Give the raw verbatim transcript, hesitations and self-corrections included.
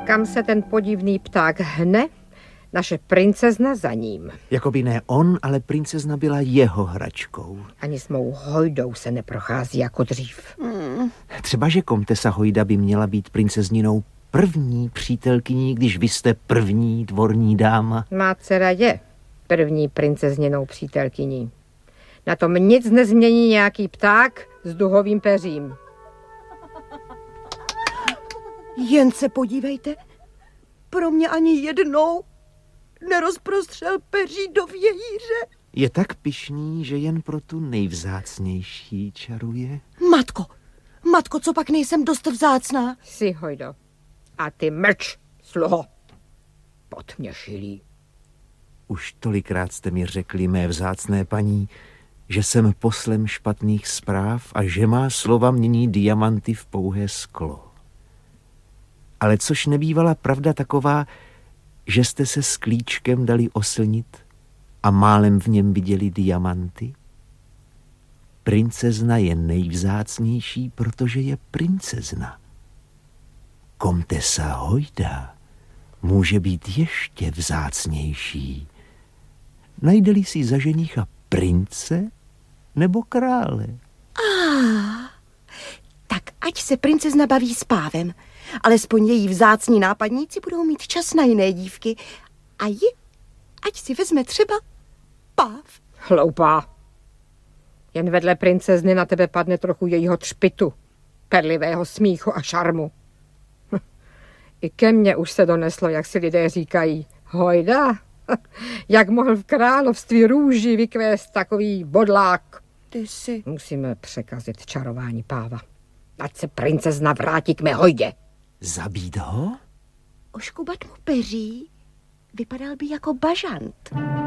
kam se ten podivný pták hne, naše princezna za ním. Jakoby ne on, ale princezna byla jeho hračkou. Ani s mou Hojdou se neprochází jako dřív. Hmm. Třeba, že komtesa Hojda by měla být princezninou první přítelkyní, když vy jste první dvorní dáma. Má dcera je první princezninou přítelkyní. Na tom nic nezmění nějaký pták s duhovým peřím. Jen se podívejte, pro mě ani jednou nerozprostřel peří do vějíře. Je tak pyšný, že jen pro tu nejvzácnější čaruje. Matko, matko, co pak nejsem dost vzácná? Jsi, Hojdo. A ty mlč, sluho. Pod mě šilí. Už tolikrát jste mi řekli, mé vzácné paní, že jsem poslem špatných zpráv a že má slova mění diamanty v pouhé sklo. Ale což nebývala pravda taková, že jste se s klíčkem dali oslnit a málem v něm viděli diamanty? Princezna je nejvzácnější, protože je princezna. Komtesa Hojda může být ještě vzácnější. Najde-li si za ženicha prince nebo krále. Ah, tak ať se princezna baví s pávem. Alespoň její vzácní nápadníci budou mít čas na jiné dívky. A ji, ať si vezme třeba páv. Hloupá. Jen vedle princezny na tebe padne trochu jejího třpitu, perlivého smíchu a šarmu. I ke mně už se doneslo, jak si lidé říkají. Hojda, jak mohl v království růží vykvést takový bodlák. Ty si... Musíme překazit čarování páva. Ať se princezna vrátí k mé Hojdě. Zabít ho? Oškubat mu peří? Vypadal by jako bažant.